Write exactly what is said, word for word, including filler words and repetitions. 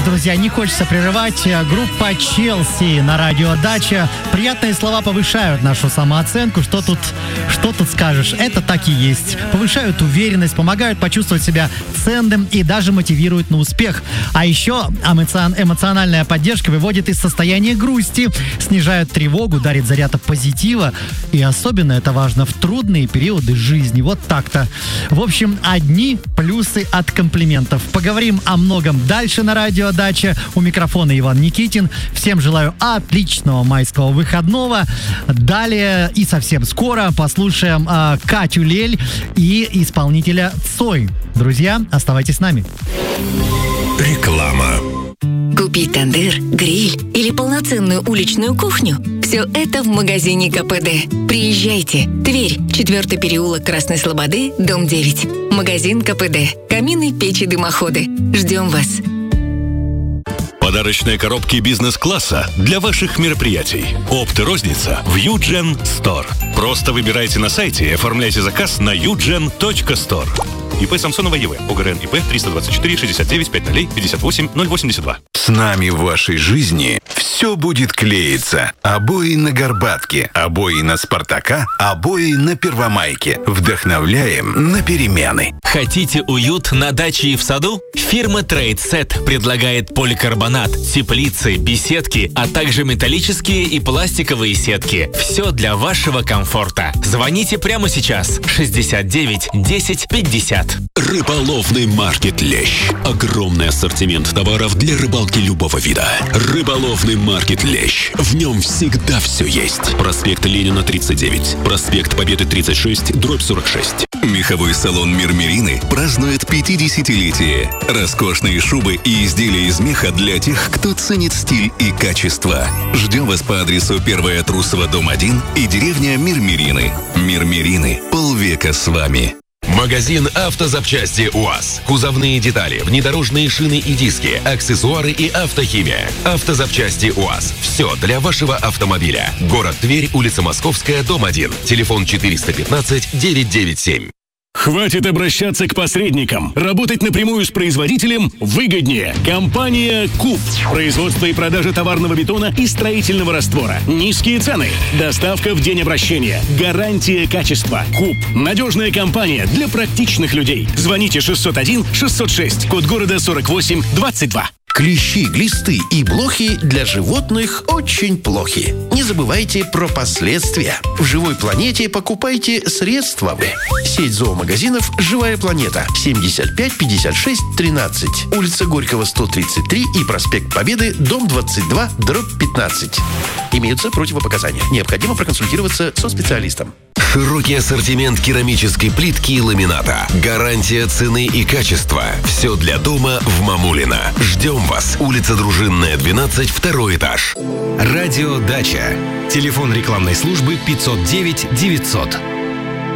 ж, друзья, не хочется прерывать. Группа «Челси» на радио «Дача». Приятные слова повышают нашу самооценку. Что тут, что тут скажешь? Это так и есть. Повышают уверенность, помогают почувствовать себя ценным и даже мотивируют на успех. А еще эмоциональная поддержка выводит из состояния грусти, снижает тревогу, дарит заряд позитива. И особенно это важно в трудные периоды жизни. Вот так-то. В общем, одни плюсы от комплиментов. Поговорим о многом дальше на радио «Дача». У микрофона Иван Никитин. Всем желаю отличного майского выходного. Далее и совсем скоро послушаем э, Катю Лель и исполнителя Цой. Друзья, оставайтесь с нами. Реклама. Купить тандыр, гриль или полноценную уличную кухню – все это в магазине КПД. Приезжайте. Тверь, четвертый переулок Красной Слободы, дом девять. Магазин КПД. Камины, печи, дымоходы. Ждем вас. Подарочные коробки бизнес-класса для ваших мероприятий. Опт и розница в Юджен Стор. Просто выбирайте на сайте и оформляйте заказ на юджен точка стор. ИП Самсонова ЕВ. ОГРН ИП триста двадцать четыре шестьдесят девять пять ноль пятьдесят восемь ноль восемьдесят два. С нами в вашей жизни все будет клеиться. Обои на Горбатке, обои на Спартака, обои на Первомайке. Вдохновляем на перемены. Хотите уют на даче и в саду? Фирма TradeSet предлагает поликарбонат, теплицы, беседки, а также металлические и пластиковые сетки. Все для вашего комфорта. Звоните прямо сейчас. шестьдесят девять десять пятьдесят. Рыболовный маркет «Лещ». Огромный ассортимент товаров для рыбалки любого вида. Рыболовный маркет «Лещ». В нем всегда все есть. Проспект Ленина, тридцать девять. Проспект Победы, тридцать шесть, дробь сорок шесть. Меховой салон «Мир Мерины» празднует пятидесятилетие. Роскошные шубы и изделия из меха для тех, кто ценит стиль и качество. Ждем вас по адресу Первая Трусова, дом один и деревня Мир Мерины. Мир Мерины. Полвека с вами. Магазин автозапчасти УАЗ. Кузовные детали, внедорожные шины и диски, аксессуары и автохимия. Автозапчасти УАЗ. Все для вашего автомобиля. Город Тверь, улица Московская, дом один. Телефон четыреста пятнадцать девятьсот девяносто семь. Хватит обращаться к посредникам. Работать напрямую с производителем выгоднее. Компания «Куб». Производство и продажа товарного бетона и строительного раствора. Низкие цены. Доставка в день обращения. Гарантия качества. «Куб». Надежная компания для практичных людей. Звоните шестьсот один шестьсот шесть. Код города сорок восемь двадцать два. Клещи, глисты и блохи для животных очень плохи. Не забывайте про последствия. В «Живой планете» покупайте средства. Сеть зоомагазинов «Живая планета». семьдесят пять пятьдесят шесть тринадцать. Улица Горького, сто тридцать три и проспект Победы, дом двадцать два, дробь пятнадцать. Имеются противопоказания. Необходимо проконсультироваться со специалистом. Широкий ассортимент керамической плитки и ламината. Гарантия цены и качества. Все для дома в Мамулино. Ждем вас. Улица Дружинная, двенадцать, второй этаж. Радио «Дача». Телефон рекламной службы пятьсот девять девятьсот.